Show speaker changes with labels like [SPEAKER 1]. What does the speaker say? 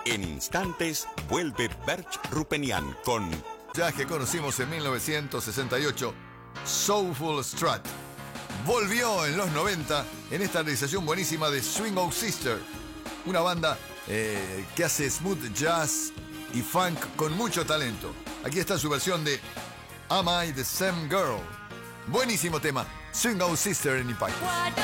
[SPEAKER 1] En instantes vuelve Berch Rupenian con
[SPEAKER 2] Ya que conocimos en 1968, Soulful Strut. Volvió en los 90 en esta realización buenísima de Swing Out Sister, una banda que hace smooth jazz y funk con mucho talento. Aquí está su versión de Am I the Same Girl. Buenísimo tema, Swing Out Sister en Impact.